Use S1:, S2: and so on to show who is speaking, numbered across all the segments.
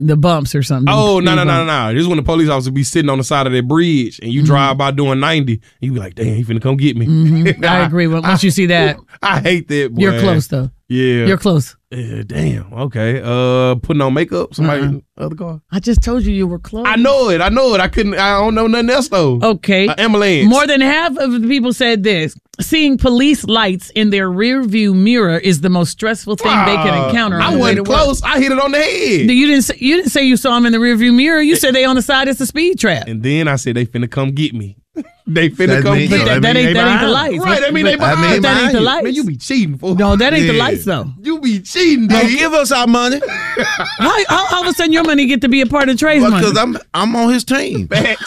S1: the bumps or something.
S2: Oh, no. This is when the police officer be sitting on the side of that bridge and you drive by doing 90. And you be like, damn, he finna come get me.
S1: Mm-hmm. I agree. Once you see that.
S2: I hate that, boy.
S1: You're close, though.
S2: Yeah.
S1: You're close.
S2: Damn. Okay. Putting on makeup? Somebody in the other car?
S1: I just told you were close.
S2: I know it. I don't know nothing else, though.
S1: Okay.
S2: Ambulance.
S1: More than half of the people said this. Seeing police lights in their rear view mirror is the most stressful thing they can encounter.
S2: I wasn't close. I hit it on the head.
S1: You didn't say you saw them in the rear view mirror. You said they on the side. It's a speed trap.
S2: And then I said they finna come get me. They finna come get me.
S1: That ain't the lights.
S2: Right, I mean they behind.
S1: That ain't the lights.
S2: Man, you be cheating, fool.
S1: No, that ain't the lights, though.
S2: You be cheating,
S3: Now
S2: dude.
S3: give us our money.
S1: How all of a sudden your money get to be a part of Trey's money?
S3: Because I'm on his team.
S2: That's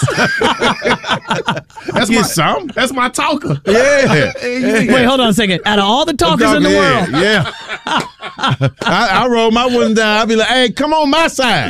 S2: my talker.
S3: Yeah.
S1: Wait, hold on a second. Out of all the talkers in the world.
S3: Yeah. I roll my one down. I be like, hey, come on my side.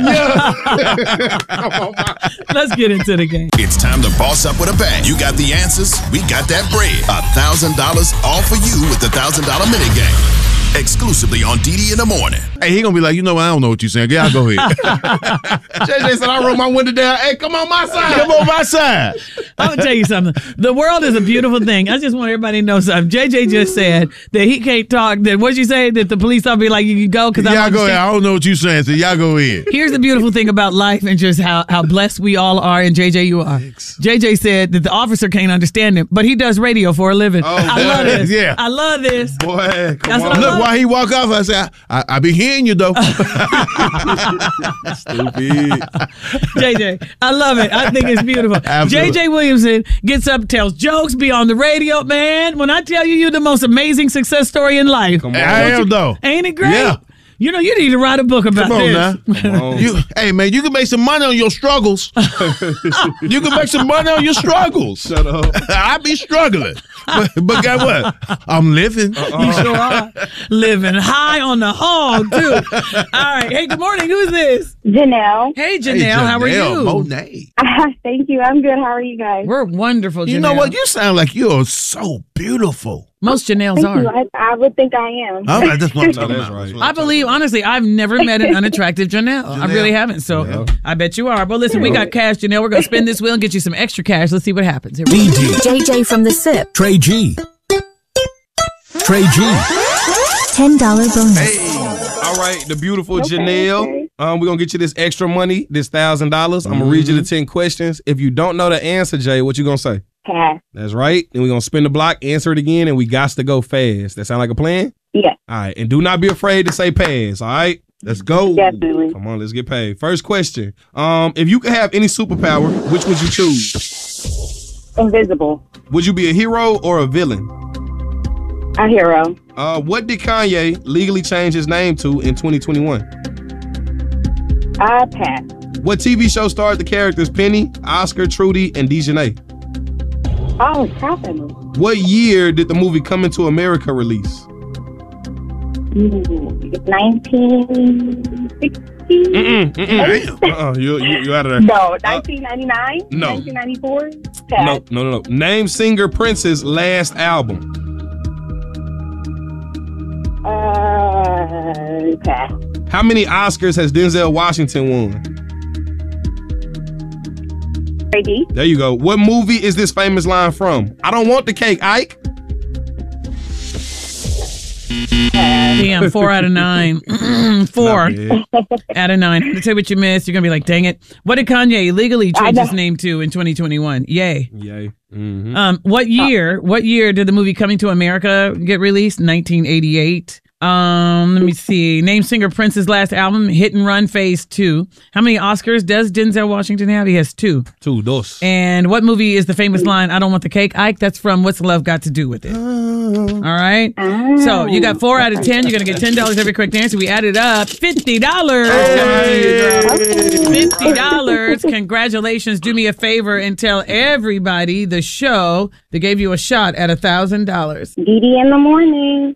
S1: Let's get into the game.
S4: It's time to boss up with a bang. You got the answers. We got that bread. $1,000 all for you with the $1,000 mini game. Exclusively on DD in the morning.
S3: Hey, he gonna be like, you know what? I don't know what you're saying. Yeah, go ahead.
S2: JJ said I rolled my window down. Hey, come on my side.
S3: Come on my side.
S1: I'm going to tell you something. The world is a beautiful thing. I just want everybody to know something. JJ just said that he can't talk. That what'd you say? That the police officer be like, you can go? Because
S3: y'all go ahead. I don't know what you're saying, so y'all go in.
S1: Here's the beautiful thing about life and just how blessed we all are, and JJ, you are. JJ said that the officer can't understand him, but he does radio for a living.
S3: Oh,
S1: I love this.
S3: Yeah.
S1: I love this.
S2: Boy, come on.
S3: Look, while he walk off, I say, I be hearing you, though.
S2: Stupid.
S1: JJ, I love it. I think it's beautiful.
S3: Absolutely.
S1: JJ Williamson gets up, tells jokes, be on the radio. Man, when I tell you're the most amazing success story in life.
S2: Come on.
S3: I am, though.
S1: Ain't it great?
S3: Yeah.
S1: You know, you need to write a book about
S3: Come on
S1: this.
S3: now.
S2: Come on.
S3: Hey, man, you can make some money on your struggles. You can make some money on your struggles.
S2: Shut up.
S3: I be struggling. But guess what? I'm living.
S1: You sure are. Living high on the hog, too. All right. Hey, good morning. Who is this?
S5: Janelle.
S1: Hey, Janelle. How are you?
S3: Monet.
S5: Thank you. I'm good. How are you guys?
S1: We're wonderful, Janelle.
S3: You know what? You sound like you're so beautiful.
S1: Most Janelles
S5: Thank
S1: are.
S5: you. I would think I am.
S3: All right, that's what I'm talking
S2: that's
S3: about.
S2: right.
S1: I believe, honestly, I've never met an unattractive Janelle. I really haven't. So I bet you are. But listen, we got cash, Janelle. We're going to spin this wheel and get you some extra cash. Let's see what happens. Here we go.
S6: JJ from the SIP.
S7: Trey G. Trey G.
S6: $10 bonus.
S2: Hey, all right, the beautiful Janelle.
S5: Okay.
S2: We're going to get you this extra money, this $1,000. I'm going to read you the 10 questions. If you don't know the answer, Jay, what you going to say?
S5: Pass.
S2: That's right. Then we're going to spin the block, answer it again, and we got to go fast. That sound like a plan?
S5: Yes,
S2: All right, and do not be afraid to say pass, all right?
S3: Let's go.
S5: definitely.
S2: Come on, let's get paid. First question. If you could have any superpower, which would you choose?
S5: Invisible.
S2: Would you be a hero or a villain?
S5: A hero.
S2: What did Kanye legally change his name to in 2021?
S5: Pass.
S2: What TV show starred the characters Penny, Oscar, Trudy, and Dejanay?
S5: Oh, Catherine.
S2: What year did the movie Coming to America release?
S5: 1960?
S2: You out of there.
S5: No, 1999?
S2: no.
S5: 1994? Pass.
S2: No. Name singer Prince's last album.
S5: Pass.
S2: How many Oscars has Denzel Washington won?
S5: Ready?
S2: There you go. What movie is this famous line from? I don't want the cake, Ike.
S1: Damn, 4 out of 9. 4
S2: Not
S1: out of 9. I'm going to tell you what you missed. You're going to be like, dang it. What did Kanye legally change his name to in 2021? Yay.
S2: Yay. Mm-hmm.
S1: What year did the movie Coming to America get released? 1988. Let me see. Name singer Prince's last album, Hit and Run Phase 2. How many Oscars does Denzel Washington have? He has 2.
S2: Dos.
S1: And what movie is the famous line, I don't want the cake, Ike? That's from What's Love Got to Do with It? All right. So you got 4 out of 10. You're going to get $10 every correct answer. We added up $50. $50. Congratulations. Do me a favor and tell everybody the show that gave you a shot at $1,000.
S5: DD in the morning.